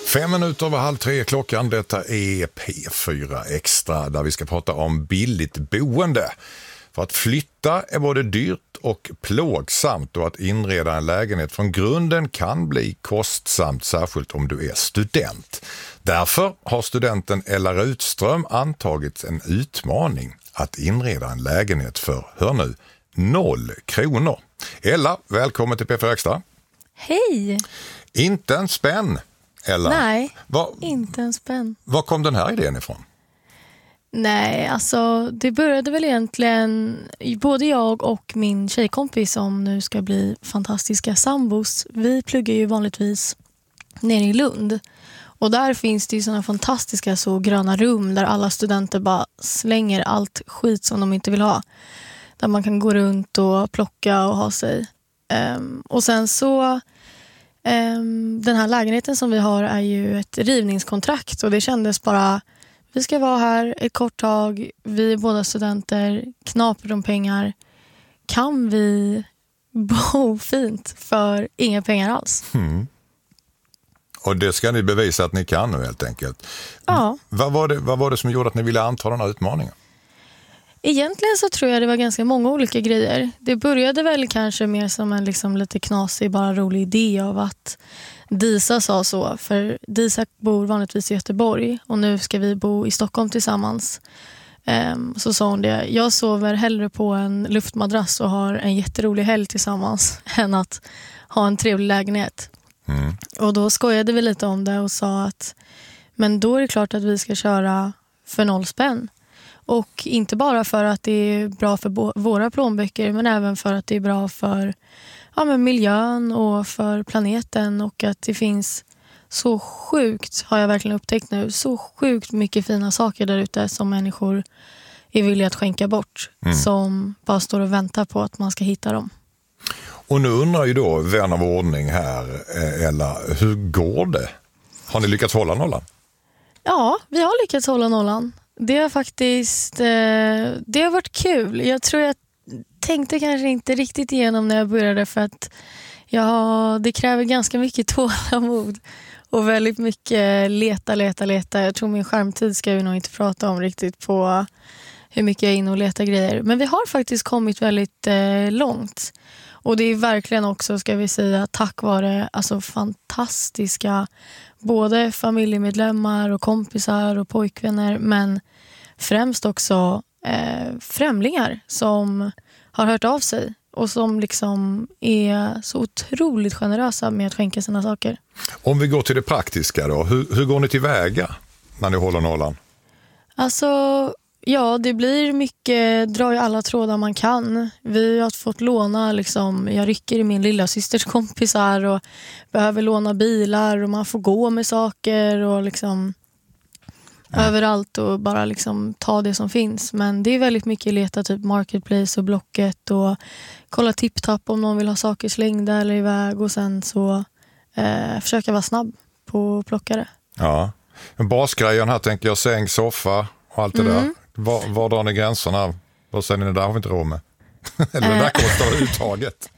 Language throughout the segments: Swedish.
2:05 klockan. Detta är P4 Extra där vi ska prata om billigt boende. För att flytta är både dyrt och plågsamt, och att inreda en lägenhet från grunden kan bli kostsamt, särskilt om du är student. Därför har studenten Ella Rutström antagit en utmaning att inreda en lägenhet för, hör nu, 0 kronor. Ella, välkommen till P4 Extra. Hej! Inte en spänn, Ella. Nej, inte en spänn. Var kom den här idén ifrån? Nej, alltså det började väl egentligen, både jag och min tjejkompis som nu ska bli fantastiska sambos, vi pluggar ju vanligtvis nere i Lund. Och där finns det ju såna fantastiska så gröna rum där alla studenter bara slänger allt skit som de inte vill ha. Där man kan gå runt och plocka och ha sig. Och sen så, den här lägenheten som vi har är ju ett rivningskontrakt, och det kändes bara, vi ska vara här ett kort tag, vi är båda studenter, knaprar om pengar. Kan vi bo fint för inga pengar alls? Och det ska ni bevisa att ni kan nu helt enkelt. Ja. Vad var det som gjorde att ni ville anta den här utmaningen? Egentligen så tror jag det var ganska många olika grejer. Det började väl kanske mer som en liksom lite knasig, bara rolig idé av att Disa sa så. För Disa bor vanligtvis i Göteborg och nu ska vi bo i Stockholm tillsammans. Så sa hon det, jag sover hellre på en luftmadrass och har en jätterolig helg tillsammans än att ha en trevlig lägenhet. Och då skojade vi lite om det och sa att men då är det klart att vi ska köra för 0 spänn. Och inte bara för att det är bra för våra plånböcker, men även för att det är bra för men miljön och för planeten, och att det finns så sjukt, har jag verkligen upptäckt nu, så sjukt mycket fina saker där ute som människor är villiga att skänka bort, som bara står och väntar på att man ska hitta dem. Och nu undrar ju då vän av ordning här, Ella, hur går det? Har ni lyckats hålla nollan? Ja, vi har lyckats hålla nollan. Det har faktiskt det har varit kul. Jag tror jag tänkte kanske inte riktigt igenom när jag började, för att det kräver ganska mycket tålamod och väldigt mycket leta. Jag tror min skärmtid ska vi nog inte prata om riktigt på hur mycket jag är inne och letar grejer. Men vi har faktiskt kommit väldigt långt. Och det är verkligen också, ska vi säga, tack vare alltså fantastiska både familjemedlemmar och kompisar och pojkvänner, men främst också främlingar som har hört av sig och som liksom är så otroligt generösa med att skänka sina saker. Om vi går till det praktiska då, hur går ni tillväga när ni håller nollan? Alltså, ja, det blir mycket, drar ju alla trådar man kan. Vi har fått låna, liksom, jag rycker i min lilla systers kompisar och behöver låna bilar, och man får gå med saker och liksom överallt och bara liksom ta det som finns. Men det är väldigt mycket leta typ Marketplace och Blocket och kolla TipTap om någon vill ha saker slängda eller iväg, och sen så försöka vara snabb på att plocka det. Ja, basgrejen här tänker jag, säng, soffa och allt det där. Var drar ni gränserna? Vad säger ni, det där har vi inte råd med? Eller det där kostar uttaget?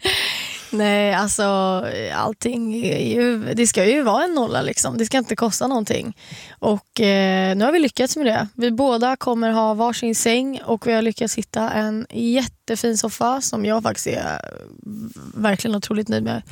Nej, alltså allting det ska ju vara en nolla liksom. Det ska inte kosta någonting. Och nu har vi lyckats med det. Vi båda kommer ha varsin säng, och vi har lyckats hitta en jättefin soffa som jag faktiskt är verkligen otroligt nöjd med.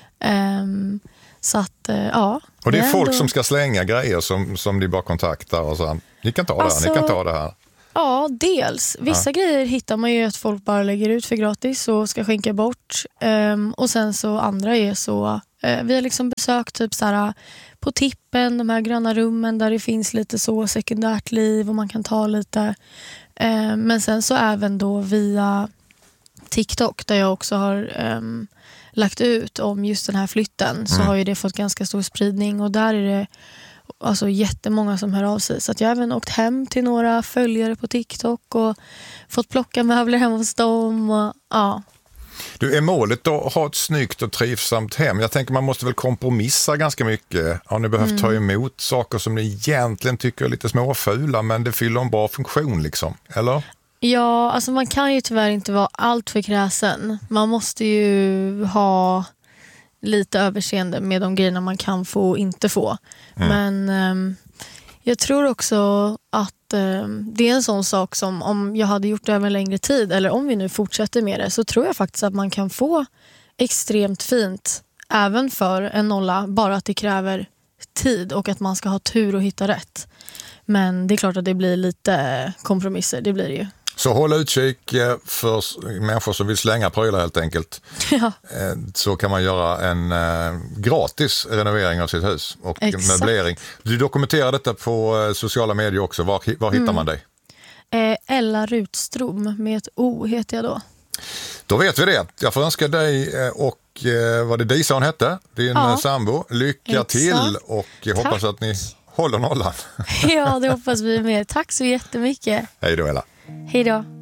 Så att, ja. Och det är folk som ska slänga grejer som ni bara kontaktar och så. Ni kan ta det här, ni kan ta det här. Ja, dels. Vissa grejer hittar man ju att folk bara lägger ut för gratis och ska skänka bort. Och sen så andra är så, vi har liksom besökt typ såhär på Tippen, de här gröna rummen där det finns lite så sekundärt liv och man kan ta lite. Men sen så även då via TikTok, där jag också har lagt ut om just den här flytten, så har ju det fått ganska stor spridning, och där är det alltså jättemånga som hör av sig. Så att jag har även åkt hem till några följare på TikTok och fått plocka möbler hem hos dem. Och, ja. Du, är målet då att ha ett snyggt och trivsamt hem? Jag tänker man måste väl kompromissa ganska mycket. Har ni behövt ta emot saker som ni egentligen tycker är lite småfula, men det fyller en bra funktion liksom, eller? Ja, alltså man kan ju tyvärr inte vara allt för kräsen. Man måste ju ha lite överseende med de grejerna man kan få och inte få. Men jag tror också att det är en sån sak som om jag hade gjort det över en längre tid, eller om vi nu fortsätter med det, så tror jag faktiskt att man kan få extremt fint även för en nolla, bara att det kräver tid och att man ska ha tur och hitta rätt. Men det är klart att det blir lite kompromisser, det blir det ju. Så håll utkik för människor som vill slänga prylar helt enkelt. Ja. Så kan man göra en gratis renovering av sitt hus och möblering. Du dokumenterar detta på sociala medier också. Var hittar man dig? Ella Rutström med ett O heter jag då. Då vet vi det. Jag får önska dig och vad det Disa hon hette, din sambo. Lycka till och jag hoppas att ni håller nollan. Ja, det hoppas vi med. Tack så jättemycket. Hej då, Ella. Hej då.